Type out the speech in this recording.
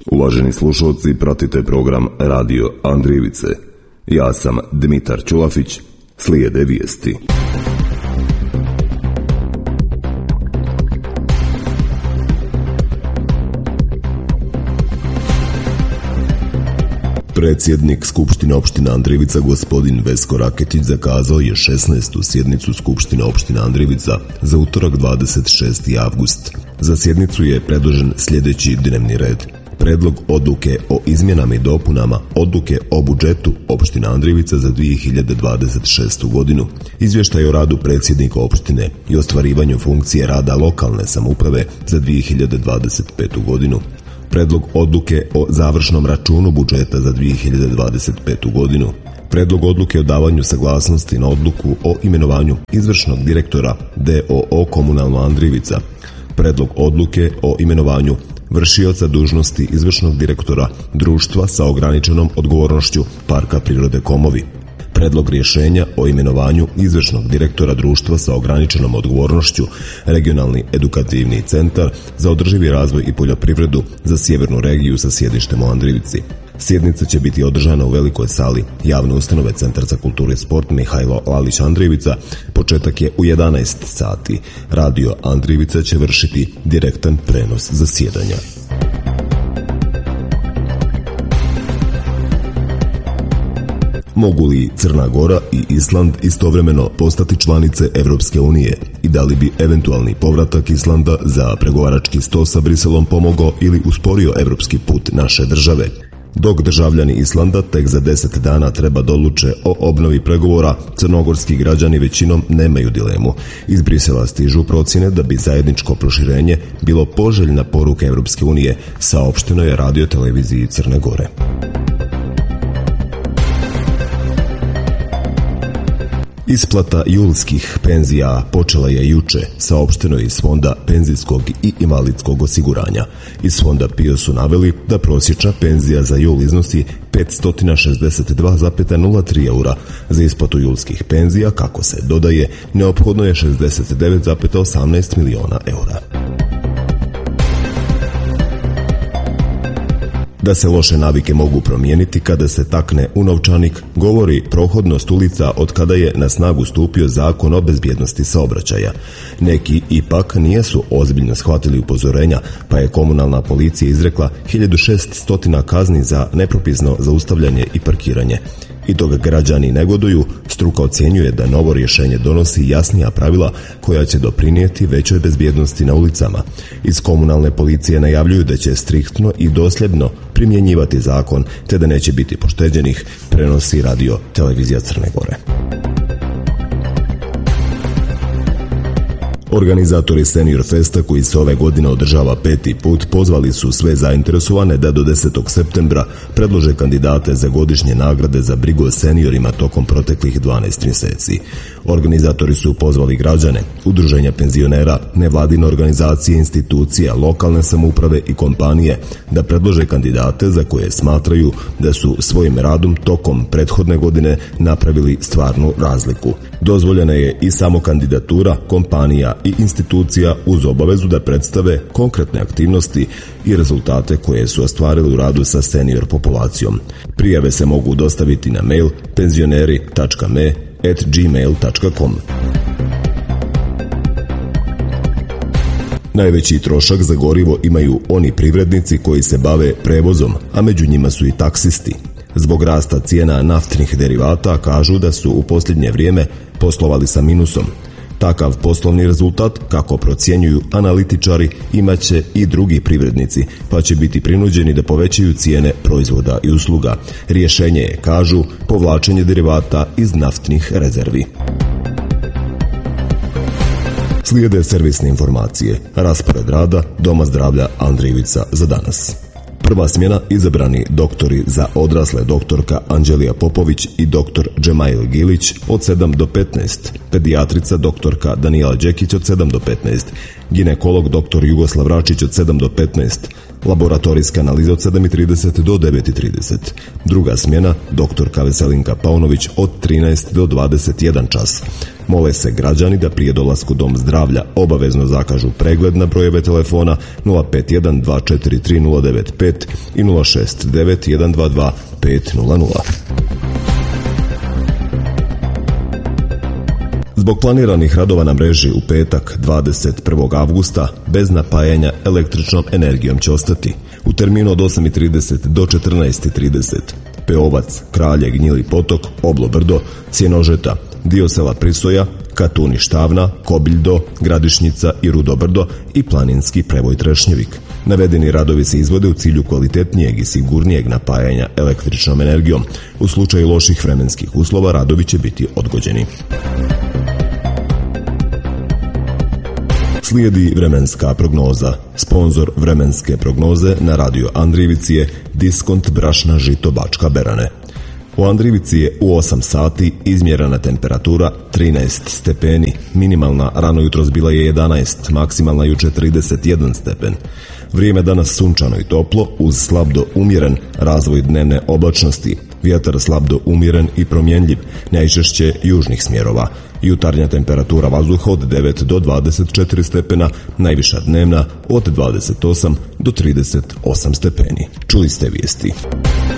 Uvaženi slušalci, pratite program Radio Andrijevice. Ja sam Dmitar Ćulafić, slijede vijesti. Predsjednik Skupštine opštine Andrijevica gospodin Vesko Raketić zakazao je 16. sjednicu Skupštine opštine Andrijevica za utorak 26. avgust. Za sjednicu je predložen sljedeći dnevni red: predlog odluke o izmjenama i dopunama odluke o budžetu opštine Andrijevica za 2026. godinu, izvještaj o radu predsjednika opštine i ostvarivanju funkcije rada lokalne samouprave za 2025. godinu, predlog odluke o završnom računu budžeta za 2025. godinu, predlog odluke o davanju saglasnosti na odluku o imenovanju izvršnog direktora DOO Komunalno Andrijevica, predlog odluke o imenovanju vršioca dužnosti izvršnog direktora društva sa ograničenom odgovornošću Parka prirode Komovi, predlog rješenja o imenovanju izvršnog direktora društva sa ograničenom odgovornošću Regionalni edukativni centar za održivi razvoj i poljoprivredu za sjevernu regiju sa sjedištem u Andrijevici. Sjednica će biti održana u velikoj sali javne ustanove Centar za kulturu i sport Mihajlo Lalić Andrijevica. Početak je u 11 sati. Radio Andrijevica će vršiti direktan prenos zasjedanja. Mogu li Crna Gora i Island istovremeno postati članice Evropske unije i da li bi eventualni povratak Islanda za pregovarački sto sa Briselom pomogao ili usporio evropski put naše države? Dok državljani Islanda tek za 10 dana treba da odluče o obnovi pregovora, crnogorski građani većinom nemaju dilemu. Iz Brisela stižu procjene da bi zajedničko proširenje bilo poželjna poruka Evropske unije, saopšteno je Radio televiziji Crne Gore. Isplata julskih penzija počela je juče, saopšteno je iz Fonda penzijskog i invalidskog osiguranja. Iz Fonda PIO su naveli da prosječna penzija za jul iznosi 562,03 eura. Za isplatu julskih penzija, kako se dodaje, neophodno je 69,18 miliona eura. Da se loše navike mogu promijeniti kada se takne u novčanik, govori prohodnost ulica od kada je na snagu stupio Zakon o bezbjednosti saobraćaja. Neki ipak nijesu ozbiljno shvatili upozorenja, pa je komunalna policija izrekla 1600 kazni za nepropisno zaustavljanje i parkiranje. I dok građani negoduju, struka ocjenjuje da novo rješenje donosi jasnija pravila koja će doprinijeti većoj bezbjednosti na ulicama. Iz komunalne policije najavljuju da će striktno i dosljedno primjenjivati zakon, te da neće biti pošteđenih, prenosi Radio televizija Crne Gore. Organizatori Senior Festa, koji se ove godine održava 5. put, pozvali su sve zainteresovane da do 10. septembra predlože kandidate za godišnje nagrade za brigu o seniorima tokom proteklih 12 mjeseci. Organizatori su pozvali građane, udruženja penzionera, nevladine organizacije, institucija, lokalne samouprave i kompanije da predlože kandidate za koje smatraju da su svojim radom tokom prethodne godine napravili stvarnu razliku. Dozvoljena je i samo kandidatura kompanija i institucija uz obavezu da predstave konkretne aktivnosti i rezultate koje su ostvarili u radu sa senior populacijom. Prijave se mogu dostaviti na mail penzioneri.me@gmail.com. Najveći trošak za gorivo imaju oni privrednici koji se bave prevozom, a među njima su i taksisti. Zbog rasta cijena naftnih derivata kažu da su u posljednje vrijeme poslovali sa minusom. Takav poslovni rezultat, kako procjenjuju analitičari, imaće i drugi privrednici, pa će biti prinuđeni da povećaju cijene proizvoda i usluga. Rješenje je, kažu, povlačenje derivata iz naftnih rezervi. Slijede servisne informacije. Raspored rada Doma zdravlja Andrijevica za danas. Prva smjena izabrani doktori za odrasle doktorka Anđelija Popović i doktor Džemail Gilić od 7 do 15, pedijatrica doktorka Danijela Đekić od 7 do 15, ginekolog doktor Jugoslav Račić od 7 do 15, laboratorijska analiza od 7:30 do 9:30. Druga smjena, doktorka Veselinka Paunović od 13 do 21 čas. Mole se građani da prije dolasku u Dom zdravlja obavezno zakažu pregled na brojeve telefona 051 243 095 i 069 122 500. Zbog planiranih radova na mreži u petak 21. avgusta bez napajanja električnom energijom će ostati u terminu od 8:30 do 14:30 Peovac, Kralje, Gnjili potok, Oblo brdo, Sjenožeta, dio sela Prisoja, Katuni Štavna, Kobiljdo, Gradišnjica i Rudo brdo i planinski prevoj Trešnjevik. Navedeni radovi se izvode u cilju kvalitetnijeg i sigurnijeg napajanja električnom energijom. U slučaju loših vremenskih uslova radovi će biti odgođeni. Slijedi vremenska prognoza. Sponzor vremenske prognoze na Radio Andrijevici je Diskont brašna žito Bačka Berane. U Andrijevici je u 8 sati izmjerena temperatura 13 stepeni, minimalna rano jutros bila je 11, maksimalna jučer 31 stepen. Vrijeme danas sunčano i toplo uz slab do umjeren razvoj dnevne oblačnosti, vjetar slab do umjeren i promjenjiv, najčešće južnih smjerova. Jutarnja temperatura vazduha od 9 do 24 stepena, najviša dnevna od 28 do 38 stepeni. Čuli ste vijesti.